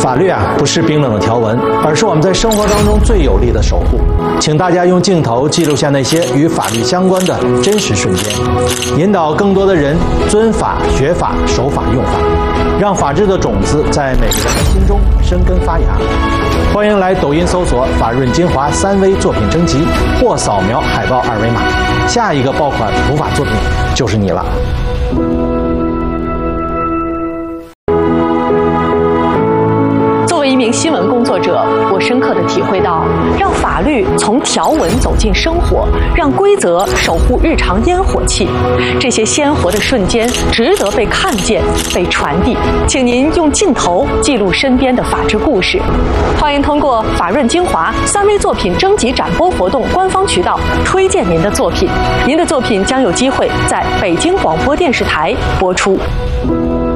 法律不是冰冷的条文，而是我们在生活当中最有力的守护。请大家用镜头记录下那些与法律相关的真实瞬间，引导更多的人遵法、学法、守法、用法，让法治的种子在每个人的心中生根发芽。欢迎来抖音搜索“法润精华3V 作品征集”，或扫描海报2维码，下一个爆款普法作品就是你了。 作为一名新闻工作者，我深刻地体会到，让法律从条文走进生活，让规则守护日常烟火气，这些鲜活的瞬间值得被看见、被传递。请您用镜头记录身边的法治故事。欢迎通过法润精华3V 作品征集展播活动官方渠道推荐您的作品，您的作品将有机会在北京广播电视台播出。